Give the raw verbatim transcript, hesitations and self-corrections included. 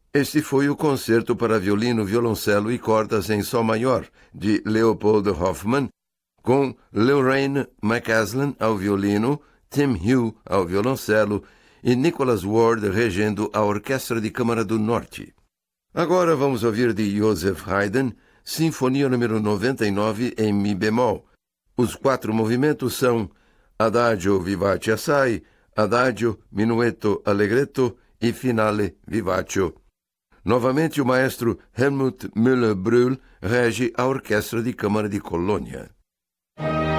Este foi o concerto para violino, violoncelo e cordas em sol maior, de Leopold Hoffmann, com Lorraine McCaslin ao violino, Tim Hugh ao violoncelo e Nicholas Ward regendo a Orquestra de Câmara do Norte. Agora vamos ouvir de Joseph Haydn, Sinfonia número noventa e nove em Mi bemol. Os quatro movimentos são Adagio vivace assai, Adagio, Minuetto allegretto e Finale vivace. Novamente o maestro Helmut Müller-Brühl rege a Orquestra de Câmara de Colônia.